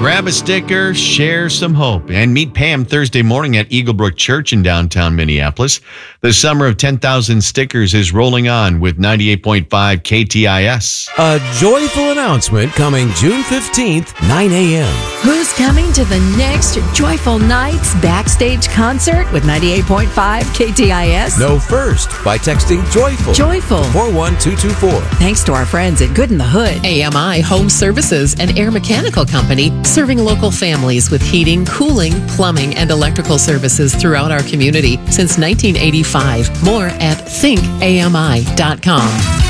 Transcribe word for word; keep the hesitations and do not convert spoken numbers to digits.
grab a sticker, share some hope, and meet Pam Thursday morning at Eaglebrook Church in downtown Minneapolis. The summer of ten thousand stickers is rolling on with ninety-eight point five K T I S. A joyful announcement coming June fifteenth, nine a.m. Who's coming to the next Joyful Nights backstage concert with ninety-eight point five K T I S? Know first by texting JOYFUL. Joyful. four one two two four. Thanks to our friends at Good in the Hood. A M I Home Services, an air mechanical company serving local families with heating, cooling, plumbing, and electrical services throughout our community since nineteen eighty-five. More at think A M I dot com.